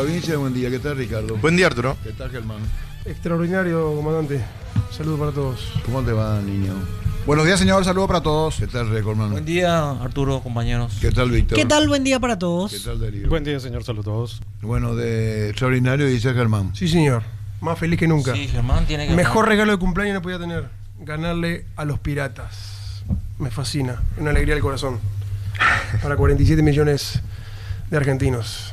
provincia. Buen día, ¿qué tal, Ricardo? Buen día, Arturo. ¿Qué tal, Germán? Extraordinario, comandante. Saludos para todos. ¿Cómo te va, niño? Buenos días, señor. Saludos para todos. ¿Qué tal, Reco, hermano? Buen día, Arturo, compañeros. ¿Qué tal, Víctor? ¿Qué tal? Buen día para todos. ¿Qué tal, Darío? Buen día, señor. Saludos a todos. Bueno, de extraordinario dice Germán. Sí, señor. Más feliz que nunca. Sí, Germán tiene que Mejor regalo de cumpleaños no podía tener. Ganarle a los Piratas. Me fascina. Una alegría del corazón. Para 47 millones de argentinos.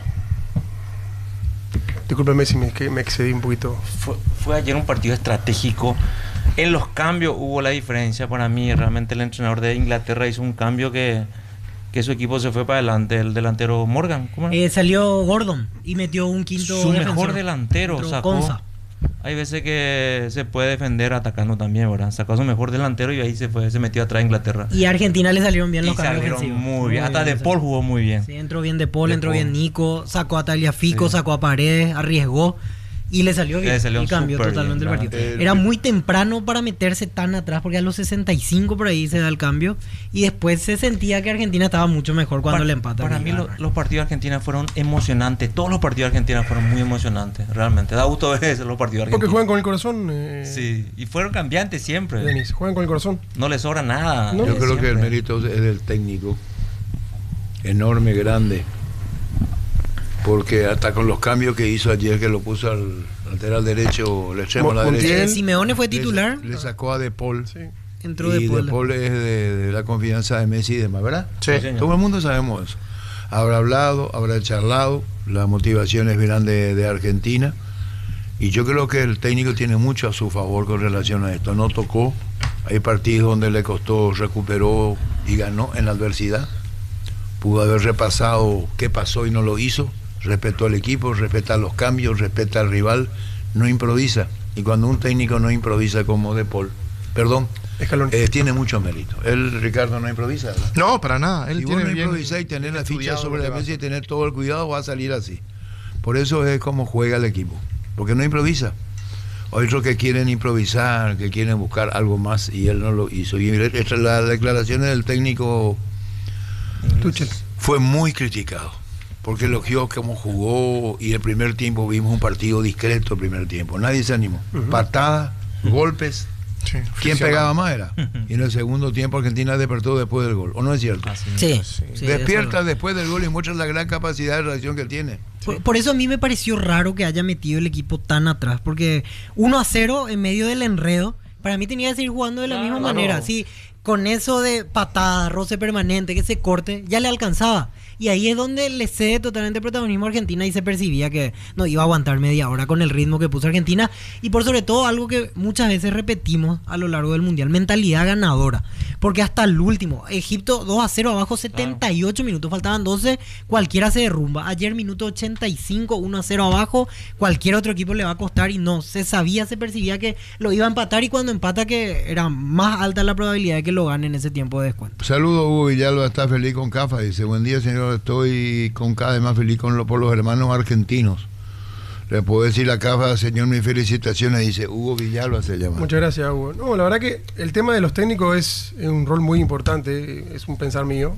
Discúlpeme si me excedí un poquito. Fue ayer un partido estratégico. En los cambios hubo la diferencia para mí. Realmente el entrenador de Inglaterra hizo un cambio que su equipo se fue para adelante. El delantero Morgan. ¿Cómo era? Salió Gordon y metió un quinto Su defensor. mejor delantero Entró sacó. Konsa. Hay veces que se puede defender atacando también, ¿verdad? Sacó a su mejor delantero y ahí se metió atrás a Inglaterra. Y a Argentina le salieron bien los Y cambios salieron ofensivos. muy bien. Hasta De Paul jugó muy bien. Sí, entró bien De Paul, De entró Paul. bien Nico, sacó a Tagliafico, Sí. sacó a Paredes, arriesgó y le salió bien. Le salió y cambió súper totalmente bien, el partido. ¿verdad? Era muy temprano para meterse tan atrás porque a los 65 por ahí se da el cambio y después se sentía que Argentina estaba mucho mejor cuando le empatan. Para mí los partidos de Argentina fueron emocionantes. Todos los partidos de Argentina fueron muy emocionantes, realmente. Da gusto ver eso, los partidos de Porque Argentina. juegan con el corazón. Sí, y fueron cambiantes siempre. Denis, juegan con el corazón. No les sobra nada. No. Yo creo que el Siempre. mérito es del técnico. Enorme, grande. Porque hasta con los cambios que hizo ayer, que lo puso al lateral derecho, el extremo a la Montiel. derecha. Simeone fue titular, Le sacó a De Paul. Sí. entró De Y Paul. De Paul es de la confianza de Messi y demás, ¿verdad? Sí, señor. Todo el mundo sabemos eso. Habrá hablado, habrá charlado, las motivaciones verán de Argentina. Y yo creo que el técnico tiene mucho a su favor con relación a esto. No tocó, hay partidos donde le costó, recuperó y ganó en la adversidad. Pudo haber repasado qué pasó y no lo hizo. Respetó al equipo, respeta los cambios, respeta al rival, no improvisa. Y cuando un técnico no improvisa como De Paul, Escalón. tiene mucho mérito. Él, Ricardo, no improvisa, ¿verdad? No, para nada. Él Si vos tiene no bien improvisás y tener la ficha estudiado sobre lo la que va a mesa y hacer. tener todo el cuidado, va a salir así. Por eso es como juega el equipo, porque no improvisa. Hay otros que quieren improvisar, que quieren buscar algo más, y él no lo hizo. Y las declaraciones del técnico Tuchel. fue muy criticado, porque elogió cómo jugó, y el primer tiempo vimos un partido discreto el primer tiempo. Nadie se animó. Patadas, golpes. Sí, ¿Quién friccionado. pegaba más era? Y en el segundo tiempo Argentina despertó después del gol. ¿O no es cierto? Así Sí, es. sí, Despierta eso. después del gol y muestra la gran capacidad de reacción que tiene. Por eso a mí me pareció raro que haya metido el equipo tan atrás, porque 1-0 en medio del enredo, para mí tenía que seguir jugando de la misma manera. Sí, con eso de patada, roce permanente, que se corte, ya le alcanzaba. Y ahí es donde le cede totalmente protagonismo a Argentina y se percibía que no iba a aguantar media hora con el ritmo que puso Argentina. Y por sobre todo algo que muchas veces repetimos a lo largo del Mundial, mentalidad ganadora. Porque hasta el último, Egipto 2-0 abajo, 78 minutos, faltaban 12, cualquiera se derrumba. Ayer minuto 85, 1-0 abajo, cualquier otro equipo le va a costar y no, se sabía, se percibía que lo iba a empatar y cuando empata que era más alta la probabilidad de que lo gane en ese tiempo de descuento. Saludos, Hugo Villalba, está feliz con CAFA. Dice, buen día, señor, estoy con cada vez más feliz por los hermanos argentinos. Le puedo decir a CAFA, señor, mis felicitaciones. Dice, Hugo Villalba se llama. Muchas gracias, Hugo. No, la verdad que el tema de los técnicos es un rol muy importante, es un pensar mío.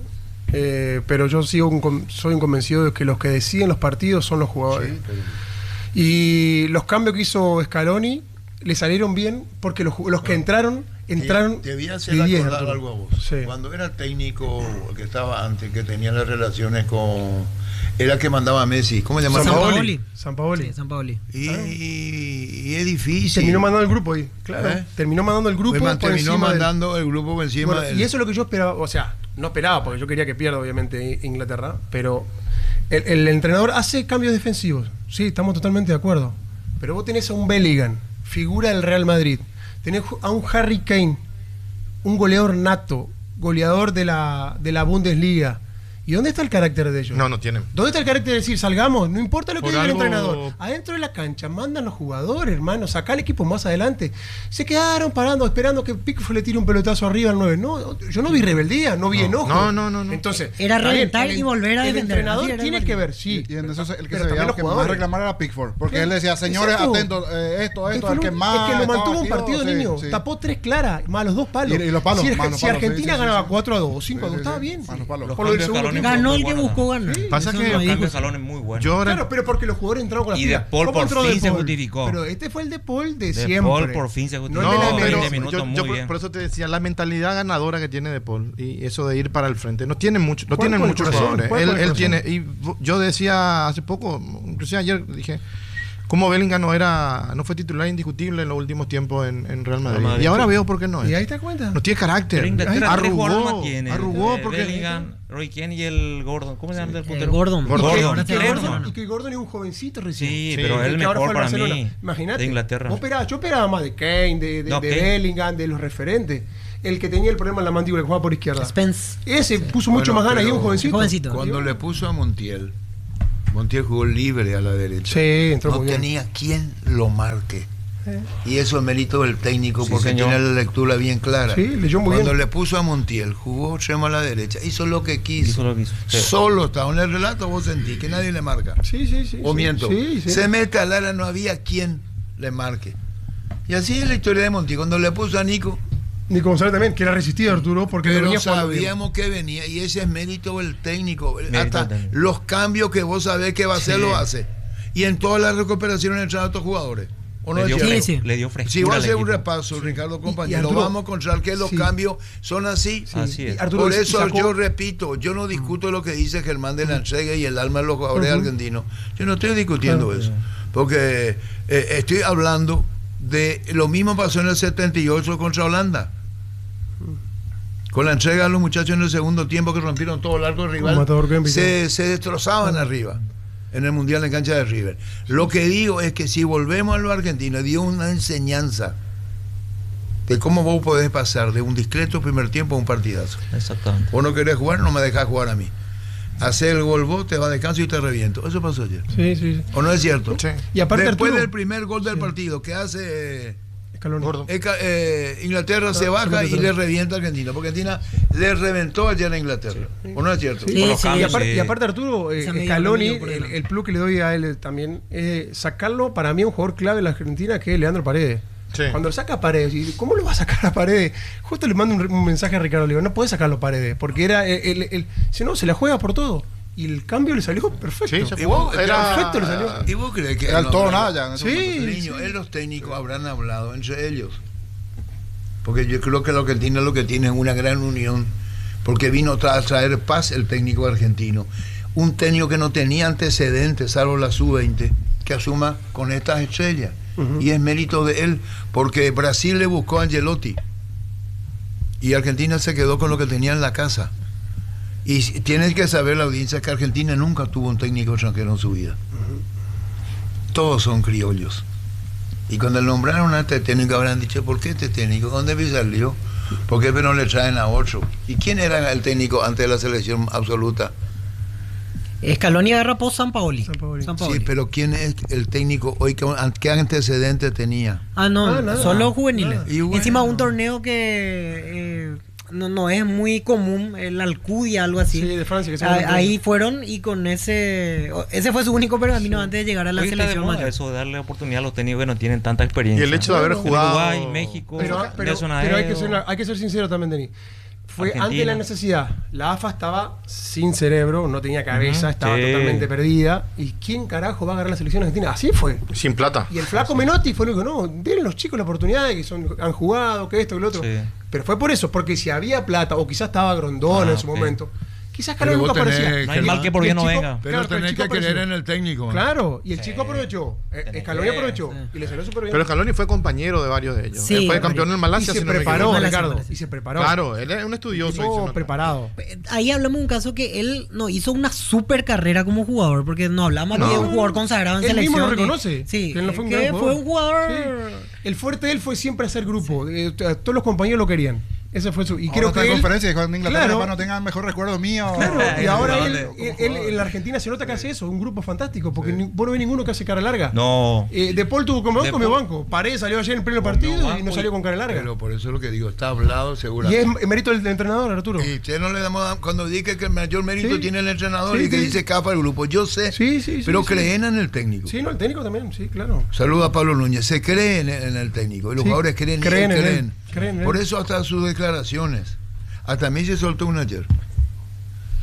Pero yo soy un convencido de que los que deciden los partidos son los jugadores. Sí, pero- Y los cambios que hizo Scaloni le salieron bien porque los que entraron Te voy a hacer de 10, acordar Arturo. algo a vos. Sí. Cuando era técnico, el que estaba antes, que tenía las relaciones con... Era el que mandaba a Messi. ¿Cómo se llama? Sampaoli. Sampaoli. Sí, Sampaoli. Y es difícil. Terminó mandando el grupo ahí, claro. ¿Eh? Terminó mandando el grupo por terminó encima del- mandando el grupo por encima Bueno, del... y eso es lo que yo esperaba, o sea, no esperaba porque yo quería que pierda obviamente Inglaterra, pero el entrenador hace cambios defensivos, sí, estamos totalmente de acuerdo, pero vos tenés a un Bellingham, figura del Real Madrid, tenés a un Harry Kane, un goleador nato, goleador de la Bundesliga. ¿Y dónde está el carácter de ellos? No tienen. ¿Dónde está el carácter de decir, salgamos? No importa lo que Por diga el algo- entrenador. Adentro de la cancha, mandan los jugadores, hermano. Sacá al equipo más adelante. Se quedaron parando, esperando que Pickford le tire un pelotazo arriba al 9. No, yo no vi rebeldía, no vi enojo. No. Entonces, Era está bien, reventar y volver a el defender. entrenador Así era el tiene partido. que ver, sí. Y en eso el que Pero se también veía los que más jugadores. reclamar era Pickford. Porque Claro. él decía, señores, Exacto. atentos, esto, Es que el que no- más. es que lo mantuvo estaba un partido, activo, sí, niño. sí. Tapó 3 claras, más los 2 palos. Y los palos, Si, más los si palos, Argentina sí, sí, ganaba sí. 4-2 o 5-2, Sí, sí, estaba sí. bien. Más los palos. Por lo del Los segundo cambios Scaloni fue Ganó muy el que bueno, buscó ¿no? ganar. Pasa Eso que no Los hay cambios de discusión. Scaloni muy buenos. Yo Claro, pero porque los jugadores entraron con las Y De pilas. Paul ¿Cómo por entró fin De se Paul? justificó. Pero este fue el De Paul de De siempre. Paul por fin se justificó. No el de la No, MLS. pero 20 minutos muy bien. por eso te decía, la mentalidad ganadora que tiene De Paul y eso de ir para el frente. No tienen mucho, no Juega tienen con el muchos corazón, jugadores. juega con el Él corazón. tiene, y yo decía hace poco, inclusive ayer dije, cómo Bellingham no fue titular indiscutible en los últimos tiempos en Real Madrid. Madrid. Y ahora veo por qué no es. ¿Y ahí te das cuenta? No tiene carácter. Pero Inglaterra tres jugadores Arrugó, más tiene. arrugó porque Bellingham, Roy Keane y el Gordon. ¿Cómo se llama el puntero? Gordon. Gordon. Y que Gordon. Gordon, y que Gordon es un jovencito recién. Sí, Sí, pero es el que ahora mejor fue al para Barcelona. mí Imagínate. de Inglaterra. Yo esperaba más de Kane, No, de Kane. Bellingham, de los referentes. El que tenía el problema en la mandíbula, que jugaba por izquierda. Spence. Ese puso mucho Bueno, más ganas y es un pero- jovencito. Jovencito. Cuando le puso a Montiel jugó libre a la derecha. Sí, entró No muy bien. tenía quien lo marque. Y eso es mérito del técnico Sí, porque señor. tiene la lectura bien clara. Sí, leyó muy Cuando bien. le puso a Montiel, jugó extremo a la derecha, hizo lo que quiso. Hizo lo que hizo. Sí. Solo estaba en el relato, vos sentís que nadie le marca. Sí, sí, sí. O sí. miento. Sí, sí. Se mete al área, no había quien le marque. Y así es la historia de Montiel. Cuando le puso a Nico, Nico González también, que era resistido Arturo, porque no pero venía jugando bien. sabíamos que venía. Y ese es mérito del técnico. Mérito Hasta del técnico. los cambios que vos sabés que va a hacer, Sí. lo hace. Y en todas las recuperaciones entran a otros jugadores. ¿O no Le es dio, cierto? Sí, frescura, sí. le dio frescura. Si vos al haces un equipo. repaso, Ricardo, Y compañero, Arturo, vamos a encontrar que los sí. cambios son así. Así es. Y Arturo, Por y eso sacó- yo repito, yo no discuto lo que dice Germán de la Entrega y el alma de los jugadores argentinos. Yo no estoy discutiendo Claro. eso. Porque estoy hablando de lo mismo pasó en el 78 contra Holanda. Con la entrega de los muchachos en el segundo tiempo que rompieron todo el arco del rival, Matador Kemp y se destrozaban arriba en el Mundial en cancha de River. Lo que digo es que si volvemos a lo argentino, dio una enseñanza de cómo vos podés pasar de un discreto primer tiempo a un partidazo. Exactamente. Vos no querés jugar, no me dejás jugar a mí. Hacer el gol vos, te va a descanso y te reviento. Eso pasó ayer. Sí, sí, sí. ¿O no es cierto? Sí. Y aparte Después Arturo, del primer gol del partido que hace Scaloni. Gordo. Inglaterra, se baja y le revienta a Argentina. Porque Argentina le reventó ayer a Inglaterra. ¿O no es cierto? Sí, Con los sí. cambios, Y sí. aparte Arturo, Esa media Scaloni, hora por delante. el plus que le doy a él también, sacarlo para mí un jugador clave de la Argentina que es Leandro Paredes. Sí. Cuando lo saca a Paredes, y ¿cómo lo va a sacar a Paredes? Justo le mando un mensaje a Ricardo, le digo, no puedes sacarlo a Paredes, porque era si no, se la juega por todo. Y el cambio le salió perfecto. Sí, se Y jugó. vos- Era perfecto le salió. ¿Y vos crees que Era el no todo o habrá- nada ya. en ese Sí. momento. Niño, los técnicos habrán hablado entre ellos. Porque yo creo que lo que tiene es una gran unión. Porque vino a traer paz el técnico argentino. Un técnico que no tenía antecedentes, salvo la sub-20, que asuma con estas estrellas. Y es mérito de él, porque Brasil le buscó a Angelotti. Y Argentina se quedó con lo que tenía en la casa. Y tienes que saber, la audiencia, que Argentina nunca tuvo un técnico extranjero en su vida. Todos son criollos. Y cuando nombraron a este técnico habrán dicho, ¿por qué este técnico? ¿Dónde salió? ¿Por qué no le traen a otro? ¿Y quién era el técnico antes de la selección absoluta? Scaloni agarra post Sampaoli. Sampaoli. Sí, pero ¿quién es el técnico hoy? ¿Qué antecedentes tenía? Ah, no, Ah, nada. solo juveniles. Y bueno. Encima un torneo que no es muy común, el Alcudia, algo así. Sí, de Francia, que se Ah, llama. ahí fueron y con ese fue su único pergamino antes de llegar a la Hoy está de selección moda mayor. eso de darle oportunidad a los técnicos que no tienen tanta experiencia. Y el hecho de haber Bueno, jugado. Uruguay, México, Nelson pero Aedo. hay que ser sincero también, Denis. Fue Argentina. antes de la necesidad. La AFA estaba sin cerebro, no tenía cabeza, Ujú, estaba sí. totalmente perdida. ¿Y quién carajo va a agarrar la selección argentina? Así fue. Sin plata. Y el flaco Menotti fue lo que no, denle a los chicos la oportunidad de que han jugado, que esto, que lo otro. Sí. Pero fue por eso, porque si había plata, o quizás estaba Grondona en su ok. momento, quizás Pero Scaloni nunca vos tenés aparecía. No hay mal que por Y el bien no chico- venga. Pero claro, el tenés chico que creer apareció. en el técnico. ¿no? Claro, y el Sí. chico aprovechó. Tenés Scaloni que ver. aprovechó. Y le salió súper bien. Pero Scaloni fue compañero de varios de ellos. Sí, Él fue María. campeón en Malasia. y se si no me preparó, equivoco. Malasia, Ricardo. Malasia. Y se preparó. Claro, él es un estudioso. Tipo y se nota. preparado. Ahí hablamos de un caso que él no hizo una super carrera como jugador, porque no hablamos aquí de un jugador consagrado en Él selección. mismo lo que- reconoce. Sí, que él no fue un que gran fue un jugador. Sí. El fuerte de él fue siempre hacer grupo. Todos los compañeros lo querían. Ese fue su. Y Ahora creo está que en él, conferencia dijo en Inglaterra Claro. para no tengan mejor recuerdo mío. Claro, y Ese ahora jugador él en la Argentina se nota que hace eso, un grupo fantástico, porque vos no ves ninguno que hace cara larga. No. De Paul tuvo como De banco, Paul. banco. Paredes salió ayer en pleno partido y banco no salió con cara larga. Pero por eso es lo que digo, está hablado Y seguramente. es mérito del entrenador, Arturo. Y usted no le damos, cuando dije que el mayor mérito Sí. tiene el entrenador Sí, y que sí. dice capa el grupo, yo sé, Sí, sí, sí, pero sí. creen en el técnico. Sí, no, el técnico también, sí, claro. Saluda a Pablo Núñez, se cree en el técnico y los Sí, jugadores creen, creen en él, creen. creen en él. Por eso hasta sus declaraciones, hasta a mí se soltó una ayer.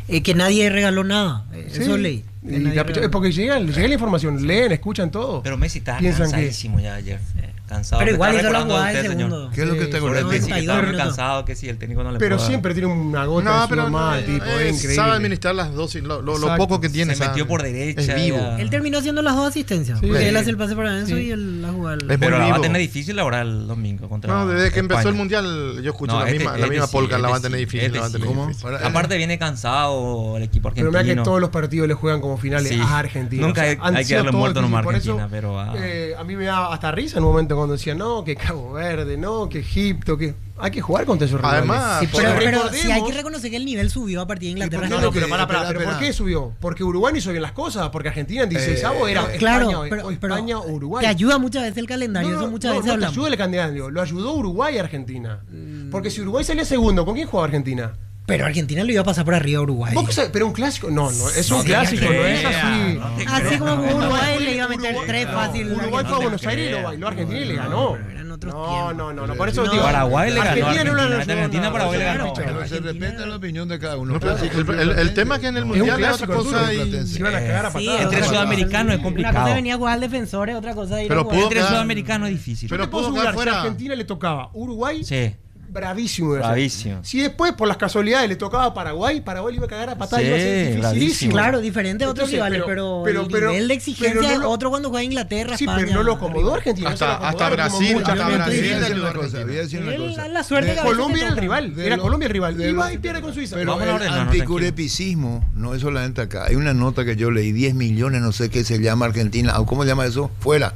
que nadie regaló nada. Eso leí. Y es porque llega la información, leen, escuchan todo. Pero Messi estaba Piensan cansadísimo ya ayer. Cansado. Pero Me igual está hizo la recordando jugada usted, de señor. segundo. ¿Qué es lo que te Sobre acuerdas? Messi, que estaba muy 92 cansado, que si el técnico no le Pero puede dar. siempre tiene una gota No, de pero sudor mal, tipo, es increíble. sabe administrar las dosis, lo Exacto. poco que tiene. Se metió sabe. por derecha. Es vivo. ya. Él terminó haciendo las 2 asistencias. Sí. Porque él hace el pase para Enzo y él la jugada. Es Pero muy la va a vivo. tener difícil ahora el domingo contra No, desde que empezó España. el mundial, yo escucho No, la misma sí, polka, la va a este tener sí, difícil. este La va a tener sí. difícil. Aparte viene cansado el equipo Pero argentino. mira que todos los partidos le juegan como finales Sí. a Argentina. Nunca hay han que sido darle todos muerto nomás a difíciles. Por Argentina, pero a mí me da hasta risa en un momento cuando decían, no, que Cabo Verde, no, que Egipto, que hay que jugar contra esos rivales. Además, Sí, pero recordemos- sí hay que reconocer que el nivel subió a partir de Inglaterra. No, no, pero espera, ¿pero espera. por qué subió? Porque Uruguay no hizo bien las cosas, porque Argentina en 16avo era Claro, España, pero, o España o Uruguay. te ayuda muchas veces el calendario, eso muchas veces no te hablamos. ayuda el calendario, lo ayudó Uruguay a Argentina. Porque si Uruguay salía segundo, ¿con quién jugaba Argentina? Pero Argentina lo iba a pasar por arriba a Uruguay. ¿Vos qué sabés? Pero un clásico, no, es No un te clásico, no es creas, así. no te Así como jugó Uruguay Uruguay- le iba a meter Uruguay- 3 fácil. Uruguay fue a Buenos Aires y lo bailó a Argentina y le ganó. Pero eran otros No, tiempos. no, por eso No, digo. Paraguay le ganó a Argentina no Argentina. la Ante Argentina, Paraguay le ganó. Pero se respeta la opinión de cada uno. No, pero sí, el tema es que en el Es un mundial es otra clásico, cosa. Arturo. Y, Se iban a cagar a Sí, patadas. Entre otra sudamericanos es cosa. complicado. Una cosa venía a jugar al defensor, otra cosa ir Pero a jugar. pudo Entre quedar- sudamericanos es difícil. pero Yo te puedo pudo asegurar, quedar si a fuera. Argentina le tocaba Uruguay, Sí. bravísimo. iba a ser. Bravísimo. Si después, por las casualidades, le tocaba Paraguay, Paraguay le iba a cagar a patadas Sí, y iba a ser dificilísimo. bravísimo. Claro, diferente a otros Entonces, rivales, pero, pero- el pero- nivel de exigencia pero no es lo- otro cuando juega Inglaterra, Sí, España. pero no lo acomodó Argentina. no se lo Hasta acomodaron como Brasil, muchas hasta veces. Brasil Voy a decir ayudó a una cosa, Argentina. voy a decir una cosa. La suerte que a veces Colombia te era el toca. rival. De Era lo- Colombia el rival. de Iba lo- y pierde con Suiza. Pero Vamos a el ordenarnos, anticurepicismo no es solamente acá. Hay una nota que yo leí, 10 millones, no sé qué se llama Argentina, o ¿cómo se llama eso? Fuera.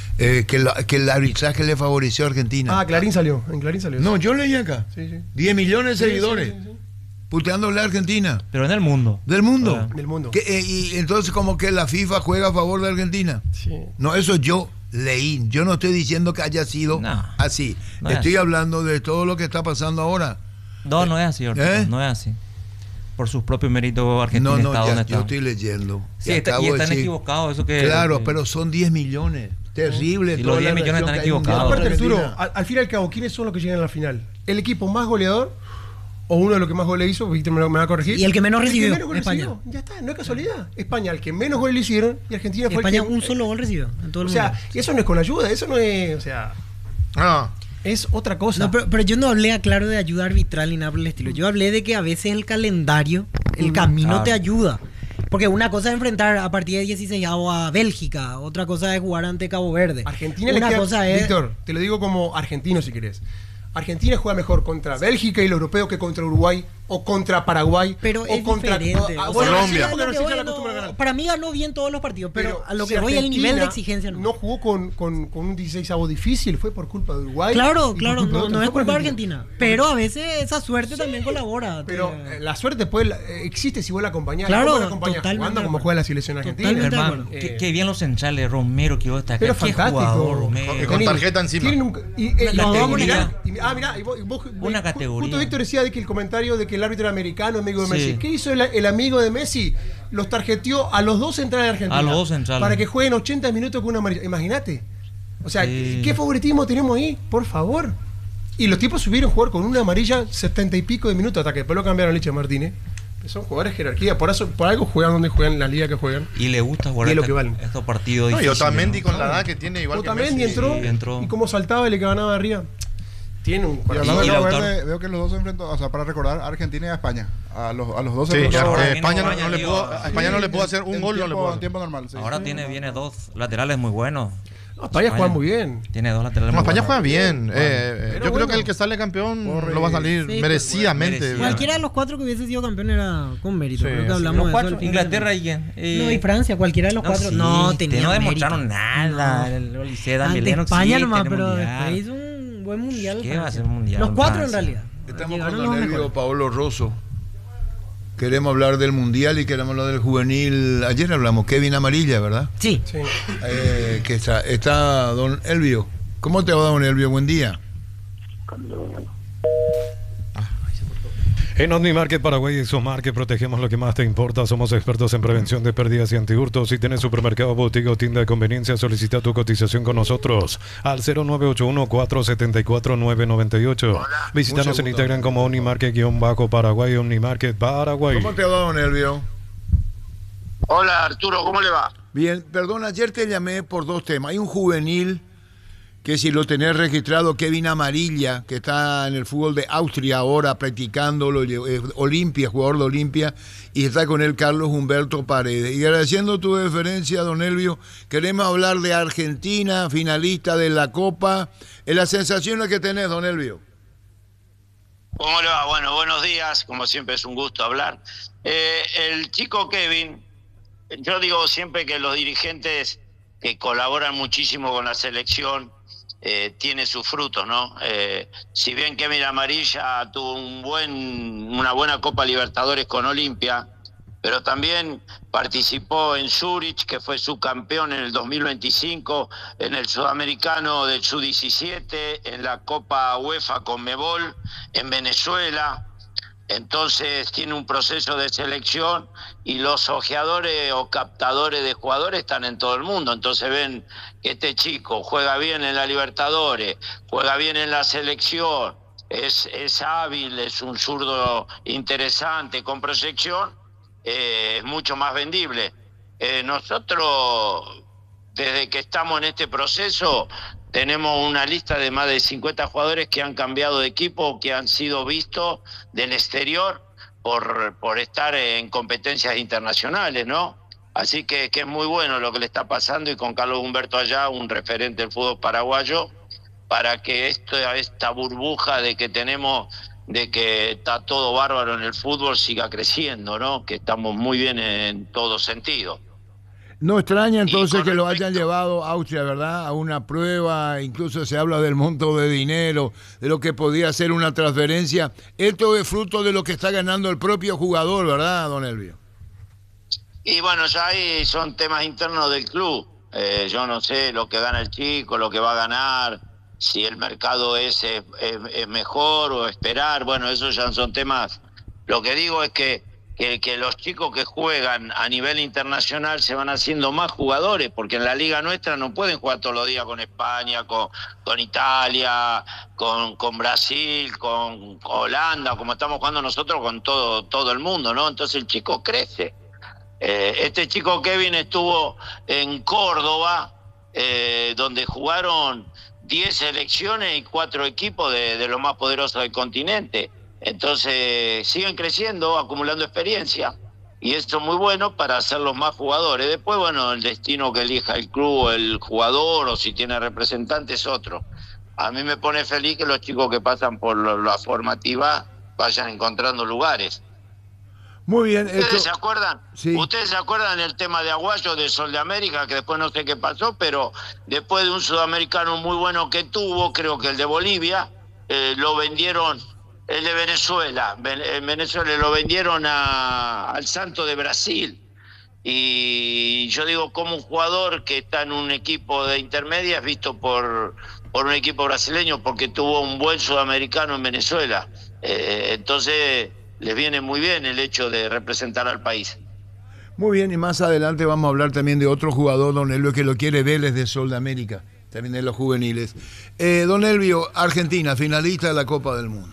Que el arbitraje le favoreció a Argentina. Ah, Clarín salió. En Clarín salió. No, yo leí acá. Sí, sí. 10 millones de Sí, seguidores. sí, sí, sí. Puteándole a Argentina. Pero en el mundo. Del mundo. Ah. Del mundo. Y entonces como que la FIFA juega a favor de Argentina. Sí. No, eso yo leí. Yo no estoy diciendo que haya sido No. así. No es Estoy así. hablando de todo lo que está pasando ahora. No, no es así, Ortiz, ¿Eh? no es así. Por sus propios méritos, Argentina No, está donde ya, está. yo estoy leyendo. Sí, Y acabo de están decir- equivocados. Eso que, Claro, que- pero son 10 millones. Terrible. Y toda los 10 la millones reacción están que hay mundial equivocados. contra Aparte, Arturo, Argentina. al fin y al cabo, ¿quiénes son los que llegan a la final? ¿El equipo más goleador? ¿O uno de los que más goles hizo? Víctor me va a corregir. Y el que menos recibió, goles España. recibió. Ya está, no es casualidad. España, el que menos goles le hicieron, y Argentina fue España el que. un solo gol recibió en todo el O sea, mundo. eso no es con ayuda, eso no es. O sea, Ah, es otra cosa. No, pero yo no hablé, claro, de ayuda arbitral ni nada por el estilo. Yo hablé de que a veces el calendario, el camino Claro. te ayuda. Porque una cosa es enfrentar a partir de 16 a Bélgica, otra cosa es jugar ante Cabo Verde. Argentina una le queda, cosa es Víctor, te lo digo como argentino si querés. Argentina juega mejor contra Bélgica y el europeo que contra Uruguay o contra Paraguay pero o es contra diferente. O sea, bueno, Colombia. sí, porque lo que Brasil voy ya la no- acostumbra a ganar. para mí ganó bien todos los partidos, pero a lo si que voy el Argentina nivel de exigencia no jugó con un 16avo difícil, fue por culpa de Uruguay. Claro, y claro, por culpa de no otros, es fue por culpa de Argentina. Pero a veces esa suerte también colabora. Pero la suerte existe si vos la acompañás. Claro, ¿Cómo la acompañás? totalmente Jugando de como acuerdo. juega la selección argentina. Totalmente de Hermano, acuerdo. qué bien los centrales, Romero, que vos estás acá. Pero Qué fantástico. jugador, Romero. Con Tienen- tarjeta encima. tienen La categoría. Mirá, y vos, Una categoría. Justo Víctor decía de que el comentario de que el árbitro era americano, amigo de Sí. Messi. ¿Qué hizo el amigo de Messi? Los tarjeteó a los dos centrales de Argentina. A los dos centrales. Para que jueguen 80 minutos con una amarilla. Imagínate. O sea, Sí. ¿qué favoritismo tenemos ahí? Por favor. Y los tipos subieron a jugar con una amarilla 70 y pico de minutos hasta que después lo cambiaron a Licha Martínez. Son jugadores de jerarquía, por algo juegan donde juegan, en la liga que juegan. Y le gusta jugar Y es lo que valen. estos partidos no, y difíciles. Otamendi ¿no? con la edad que tiene, igual que Otamendi Messi. entró, Sí, entró. y cómo saltaba y le ganaba arriba. Tiene un Y hablando Y de Cabo Lautaro. Verde, veo que los dos se enfrentó, o sea, para recordar, Argentina y a España. A los dos se Sí, enfrentó ya, en España no, España, le digo, pudo, a España no le pudo hacer un gol, no le tiempo, pudo. en tiempo normal. Sí. Ahora viene dos laterales muy buenos. No, España juega muy bien. Tiene dos laterales No, muy España buenos. juega bien. Pero Yo creo bueno. que el que sale campeón Corre. lo va a salir Sí, merecidamente. merecido. Cualquiera de los cuatro que hubiese sido campeón era con mérito. Sí, Creo que sí. hablamos Los de eso cuatro, al fin de Inglaterra semana. y No, y Francia, cualquiera de los cuatro. sí, No, tenía no demostraron mérito. nada. No. El Oliseh da Ante Mileno España existe nomás, en el pero mundial. después hizo un buen mundial. ¿Qué Francia. va a ser mundial Los en cuatro en Francia? realidad. Estamos Llegaron con los el nervio mejores. Paolo Rosso. Queremos hablar del mundial y queremos hablar del juvenil. Ayer hablamos, Kevin Amarilla, ¿verdad? Sí. Sí. Que está don Elvio. ¿Cómo te va, don Elvio? Buen día. En OmniMarket Paraguay y Somarket protegemos lo que más te importa. Somos expertos en prevención de pérdidas y antihurtos. Si tienes supermercado, botiga o tienda de conveniencia, solicita tu cotización con nosotros al 0981-474-998. Visítanos en Instagram como OmniMarket-Paraguay, OmniMarket Paraguay. ¿Cómo te va, don Elvio? Hola Arturo, ¿cómo le va? Bien, perdón, ayer te llamé por dos temas. Hay un juvenil que si lo tenés registrado, Kevin Amarilla, que está en el fútbol de Austria ahora practicándolo, Olimpia, jugador de Olimpia, y está con él Carlos Humberto Paredes. Y agradeciendo tu deferencia, don Elvio, queremos hablar de Argentina, finalista de la Copa. Es la sensación que tenés, don Elvio. ¿Cómo le va? Bueno, buenos días, como siempre es un gusto hablar. El chico Kevin, yo digo siempre que los dirigentes que colaboran muchísimo con la selección, tiene sus frutos, ¿no? Si bien Kevin Amarilla tuvo una buena Copa Libertadores con Olimpia, pero también participó en Zurich, que fue subcampeón en el 2025, en el Sudamericano del Sub-17, en la Copa UEFA Conmebol, en Venezuela. Entonces tiene un proceso de selección y los ojeadores o captadores de jugadores están en todo el mundo. Entonces ven que este chico juega bien en la Libertadores, juega bien en la selección, es hábil, es un zurdo interesante con proyección, es mucho más vendible. Nosotros, desde que estamos en este proceso, tenemos una lista de más de 50 jugadores que han cambiado de equipo, que han sido vistos del exterior por estar en competencias internacionales, ¿no? Así que es muy bueno lo que le está pasando, y con Carlos Humberto allá, un referente del fútbol paraguayo, para que esta burbuja de que tenemos, de que está todo bárbaro en el fútbol, siga creciendo, ¿no? Que estamos muy bien en todo sentido. No extraña entonces que lo hayan llevado a Austria, ¿verdad? A una prueba, incluso se habla del monto de dinero, de lo que podía ser una transferencia. Esto es fruto de lo que está ganando el propio jugador, ¿verdad, don Elvio? Y bueno, ya ahí son temas internos del club. Yo no sé lo que gana el chico, lo que va a ganar, si el mercado es mejor o esperar. Bueno, esos ya son temas. Lo que digo es que los chicos que juegan a nivel internacional se van haciendo más jugadores, porque en la liga nuestra no pueden jugar todos los días con España, con Italia, con Brasil, con Holanda, como estamos jugando nosotros con todo el mundo, ¿no? Entonces el chico crece. Este chico Kevin estuvo en Córdoba, donde jugaron 10 selecciones y 4 equipos de los más poderosos del continente. Entonces siguen creciendo, acumulando experiencia, y esto es muy bueno para hacerlos más jugadores. Después, bueno, el destino que elija el club, el jugador, o si tiene representantes, otro. A mí me pone feliz que los chicos que pasan por la formativa vayan encontrando lugares. Muy bien. ¿Ustedes se acuerdan? Sí. ¿Ustedes se acuerdan del tema de Aguayo, de Sol de América, que después no sé qué pasó, pero después de un sudamericano muy bueno que tuvo, creo que el de Bolivia, lo vendieron... El de Venezuela, en Venezuela lo vendieron al Santos de Brasil. Y yo digo, como un jugador que está en un equipo de intermedia es visto por un equipo brasileño porque tuvo un buen sudamericano en Venezuela. Entonces les viene muy bien el hecho de representar al país. Muy bien, y más adelante vamos a hablar también de otro jugador, don Elvio, que lo quiere Vélez de Sol de América, también de los juveniles. Don Elvio, Argentina, finalista de la Copa del Mundo.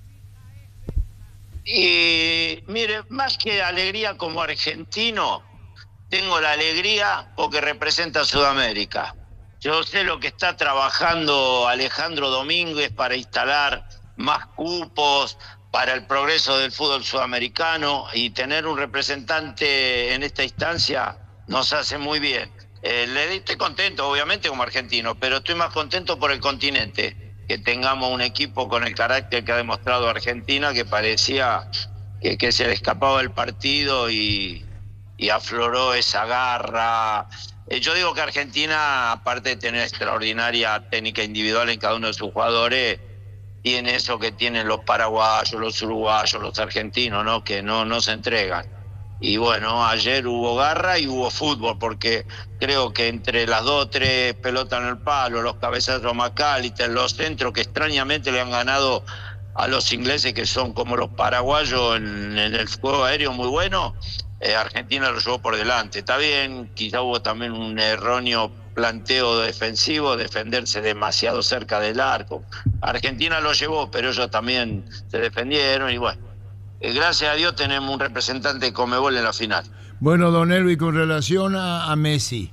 Y mire, más que alegría como argentino, tengo la alegría porque representa a Sudamérica. Yo sé lo que está trabajando Alejandro Domínguez para instalar más cupos para el progreso del fútbol sudamericano, y tener un representante en esta instancia nos hace muy bien. Estoy contento, obviamente, como argentino, pero estoy más contento por el continente, que tengamos un equipo con el carácter que ha demostrado Argentina, que parecía que se le escapaba el partido y afloró esa garra. Yo digo que Argentina, aparte de tener extraordinaria técnica individual en cada uno de sus jugadores, tiene eso que tienen los paraguayos, los uruguayos, los argentinos, ¿no? Que no se entregan. Y bueno, ayer hubo garra y hubo fútbol, porque creo que entre las 2 o 3 pelotas en el palo, los cabezazos McAllister, los centros que extrañamente le han ganado a los ingleses, que son como los paraguayos en el juego aéreo muy bueno, Argentina lo llevó por delante. Está bien, quizá hubo también un erróneo planteo defensivo, defenderse demasiado cerca del arco. Argentina lo llevó, pero ellos también se defendieron y bueno, gracias a Dios tenemos un representante de Conmebol en la final. Bueno, don Elvi, con relación a Messi.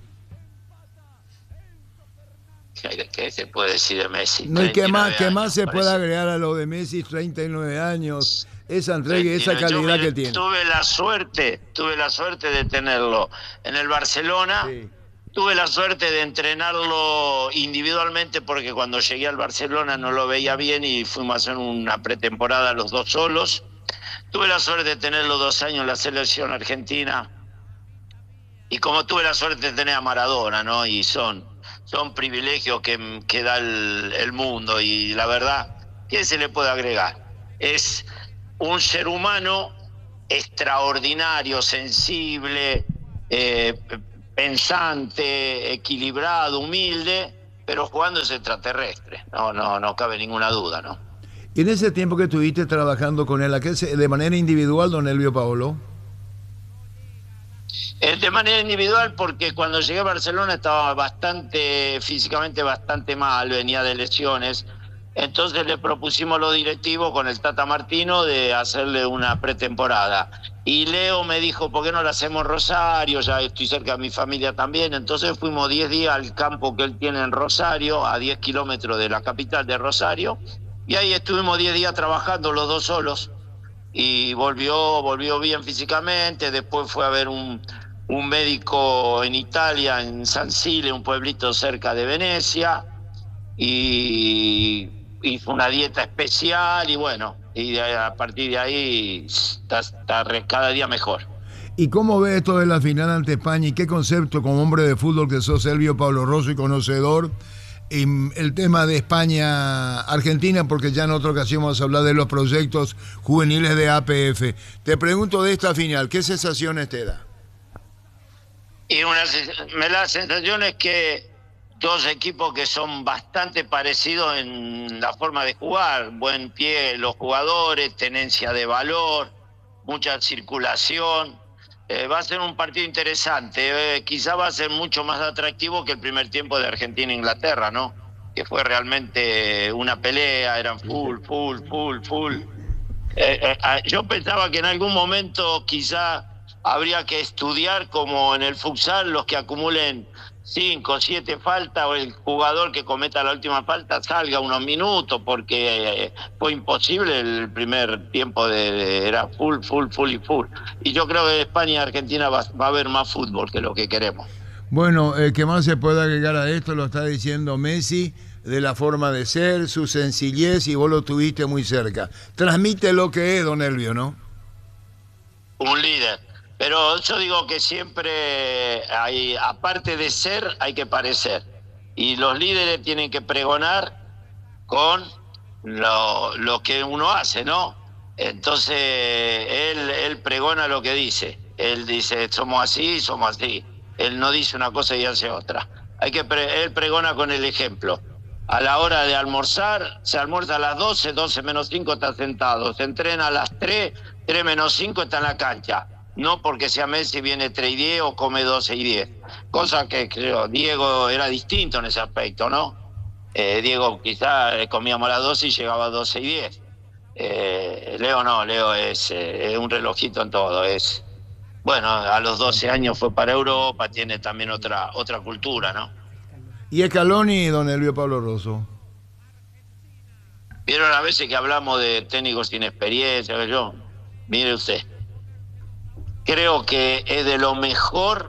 ¿Qué se puede decir de Messi? No, ¿y qué más se puede parece. agregar a lo de Messi? 39 años, esa entrega y esa calidad que tiene. Tuve la suerte de tenerlo en el Barcelona. Sí. Tuve la suerte de entrenarlo individualmente porque cuando llegué al Barcelona no lo veía bien y fuimos a hacer una pretemporada los dos solos. Tuve la suerte de tenerlo 2 años en la selección argentina. Y como tuve la suerte de tener a Maradona, ¿no? Y son privilegios que da el mundo. Y la verdad, ¿qué se le puede agregar? Es un ser humano extraordinario, sensible, pensante, equilibrado, humilde, pero jugando es extraterrestre. No cabe ninguna duda, ¿no? Y en ese tiempo que estuviste trabajando con él, de manera individual, don Elvio Paolo. De manera individual, porque cuando llegué a Barcelona estaba físicamente bastante mal, venía de lesiones. Entonces le propusimos a los directivos con el Tata Martino de hacerle una pretemporada. Y Leo me dijo, ¿por qué no lo hacemos en Rosario? Ya estoy cerca de mi familia también. Entonces fuimos 10 días al campo que él tiene en Rosario, a 10 kilómetros de la capital de Rosario. Y ahí estuvimos 10 días trabajando los dos solos. Y volvió bien físicamente. Después fue a ver un médico en Italia, en San Sile, un pueblito cerca de Venecia. Y hizo una dieta especial y bueno, y a partir de ahí está cada día mejor. ¿Y cómo ve esto de la final ante España y qué concepto como hombre de fútbol que sos, Elvio Pablo Rosso, y conocedor, el tema de España-Argentina, porque ya en otra ocasión vamos a hablar de los proyectos juveniles de APF? Te pregunto de esta final, ¿qué sensaciones te da? Y me da la sensación es que dos equipos que son bastante parecidos en la forma de jugar, buen pie los jugadores, tenencia de valor, mucha circulación. Va a ser un partido interesante, quizá va a ser mucho más atractivo que el primer tiempo de Argentina-Inglaterra, ¿no? Que fue realmente una pelea, eran full. Yo pensaba que en algún momento quizá habría que estudiar, como en el futsal, los que acumulen 5 o 7 faltas, o el jugador que cometa la última falta salga unos minutos, porque fue imposible el primer tiempo, era full. Y yo creo que España y Argentina va a haber más fútbol que lo que queremos. Bueno, ¿qué más se puede agregar a esto? Lo está diciendo Messi, de la forma de ser, su sencillez, y vos lo tuviste muy cerca. Transmite lo que es, don Elvio, ¿no? Un líder. Pero yo digo que siempre hay, aparte de ser, hay que parecer. Y los líderes tienen que pregonar con lo que uno hace, ¿no? Entonces, él pregona lo que dice. Él dice, somos así. Él no dice una cosa y hace otra. Él pregona con el ejemplo. A la hora de almorzar, se almuerza a las 12 menos 5 está sentado. Se entrena a las 3 menos 5 está en la cancha. No porque sea Messi viene 3:10 o come 12:10. Cosa que creo, Diego era distinto en ese aspecto, ¿no? Diego quizás comíamos a las 12 y llegaba a 12:10. Leo no, Leo es un relojito en todo. Bueno, a los 12 años fue para Europa, tiene también otra cultura, ¿no? ¿Y Scaloni, don Elvio Pablo Rosso? Vieron a veces que hablamos de técnicos sin experiencia, mire usted. Creo que es de lo mejor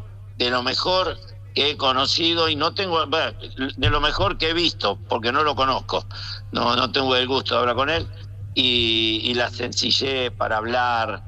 que he conocido, y no tengo, de lo mejor que he visto, porque no lo conozco, no tengo el gusto de hablar con él, y la sencillez para hablar,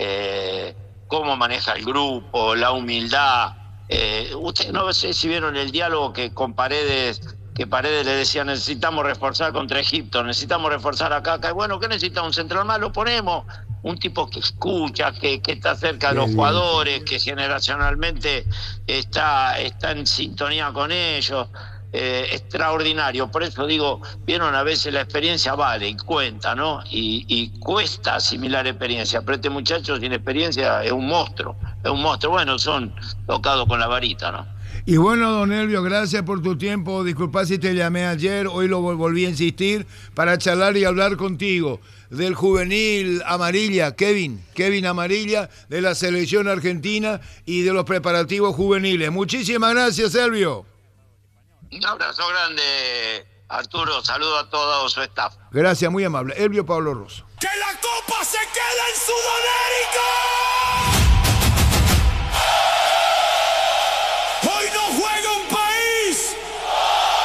cómo maneja el grupo, la humildad. Ustedes no sé si vieron el diálogo que Paredes le decía, necesitamos reforzar contra Egipto, necesitamos reforzar acá. Y bueno, ¿qué necesita? Un central más, lo ponemos. Un tipo que escucha, que está cerca de los jugadores, que generacionalmente está en sintonía con ellos. extraordinario. Por eso digo, vieron, a veces la experiencia vale y cuenta, ¿no? Y cuesta asimilar experiencia, pero este muchacho sin experiencia es un monstruo, bueno, son tocados con la varita, ¿no? Y bueno, don Elvio, gracias por tu tiempo. Disculpa si te llamé ayer, hoy lo volví a insistir para charlar y hablar contigo del juvenil Amarilla, Kevin Amarilla, de la selección argentina y de los preparativos juveniles. Muchísimas gracias, Elvio. Un abrazo grande, Arturo. Saludo a todo su staff. Gracias, muy amable. Elvio Pablo Rosso. ¡Que la copa se quede en Sudamérica!